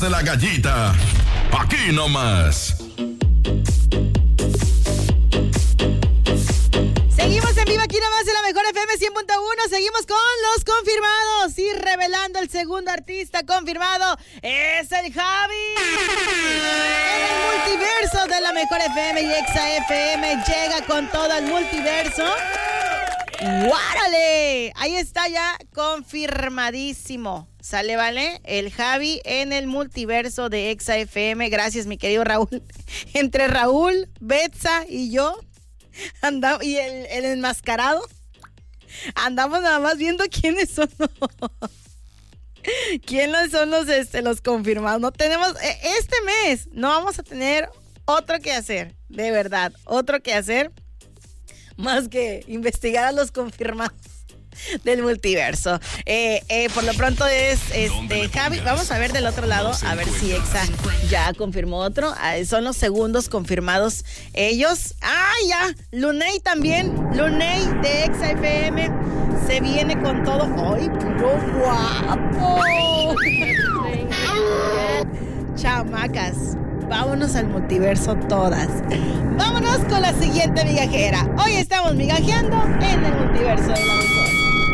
de la Gallita. Aquí nomás. Seguimos en vivo aquí nomás en la Mejor FM 100.1. Seguimos con los confirmados y revelando el segundo artista confirmado es el Javi. En el multiverso de la Mejor FM y Exa FM llega con todo el multiverso. ¡Guárale! Ahí está ya confirmadísimo. Sale, ¿vale? El Javi en el multiverso de Exa FM. Gracias, mi querido Raúl. Entre Raúl, Betsa y yo andamos, y el enmascarado, andamos nada más viendo quiénes son los confirmados. No tenemos, este mes no vamos a tener otro que hacer, de verdad, otro que hacer más que investigar a los confirmados del multiverso. Por lo pronto es Javi. Vamos a ver del otro lado, a ver si Exa ya confirmó otro. Son los segundos confirmados ellos. Ya, Luney también. Luney de Exa FM se viene con todo. ¡Ay, puro guapo! Chamacas, vámonos al multiverso todas. Vámonos con la siguiente migajera. Hoy estamos migajeando en el multiverso de la